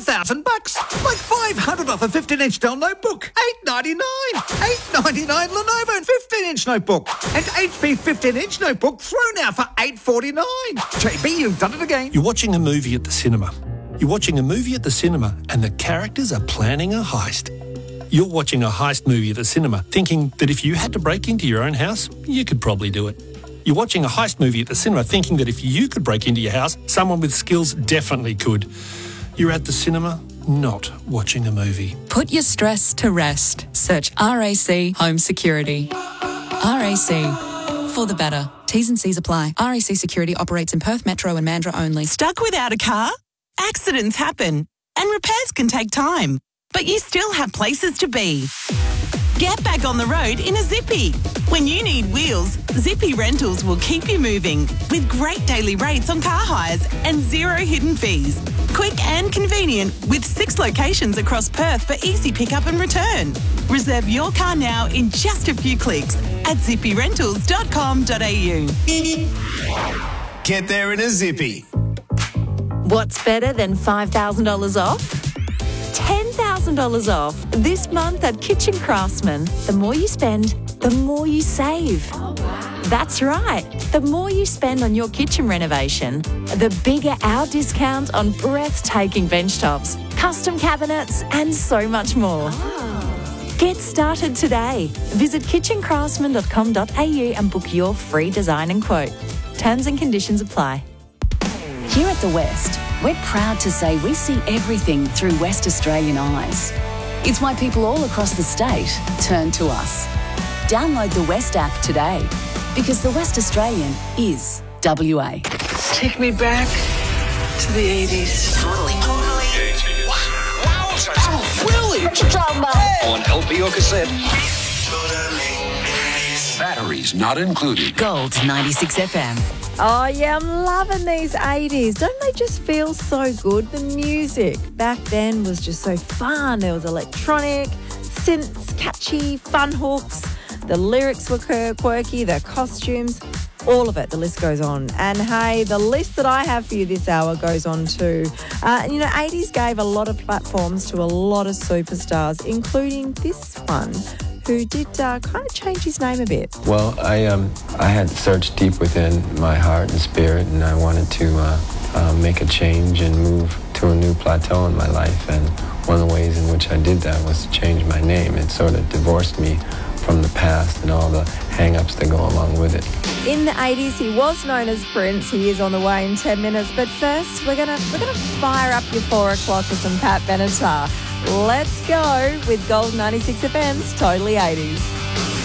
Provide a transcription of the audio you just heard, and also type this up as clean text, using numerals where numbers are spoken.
$1,000. Like $500 off a 15-inch Dell notebook. $899. $899 Lenovo 15-inch notebook. And HP 15-inch notebook thrown out for $849. JB, you've done it again. You're watching a movie at the cinema. You're watching a movie at the cinema and the characters are planning a heist. You're watching a heist movie at the cinema thinking that if you had to break into your own house, you could probably do it. You're watching a heist movie at the cinema thinking that if you could break into your house, someone with skills definitely could. You're at the cinema, not watching a movie. Put your stress to rest. Search RAC Home Security. RAC, for the better. T's and C's apply. RAC Security operates in Perth Metro and Mandurah only. Stuck without a car? Accidents happen and repairs can take time, but you still have places to be. Get back on the road in a Zippy. When you need wheels, Zippy Rentals will keep you moving with great daily rates on car hires and zero hidden fees. Quick and convenient with 6 locations across Perth for easy pickup and return. Reserve your car now in just a few clicks at zippyrentals.com.au. Get there in a Zippy. What's better than $5,000 off? $10,000 off this month at Kitchen Craftsman. The more you spend, the more you save. Oh, wow. That's right. The more you spend on your kitchen renovation, the bigger our discount on breathtaking bench tops, custom cabinets, and so much more. Oh. Get started today. Visit kitchencraftsman.com.au and book your free design and quote. Terms and conditions apply. Here at The West, we're proud to say we see everything through West Australian eyes. It's why people all across the state turn to us. Download the West app today, because the West Australian is WA. Take me back to the 80s. Totally. Wowzers. Oh, Willie. What you talking about? On LP or cassette. Batteries not included. Gold 96 FM. Oh, yeah, I'm loving these 80s. Don't they just feel so good? The music back then was just so fun. There was electronic, synths, catchy, fun hooks. The lyrics were quirky, the costumes, all of it. The list goes on. And, hey, the list that I have for you this hour goes on too. 80s gave a lot of platforms to a lot of superstars, including this one, who did kind of change his name a bit. Well, I had searched deep within my heart and spirit, and I wanted to make a change and move to a new plateau in my life. And one of the ways in which I did that was to change my name. It sort of divorced me from the past and all the hang-ups that go along with it. In the 80s, he was known as Prince. He is on the way in 10 minutes. But first, we're gonna fire up your 4 o'clock with some Pat Benatar. Let's go with Gold 96 FM's Totally 80s.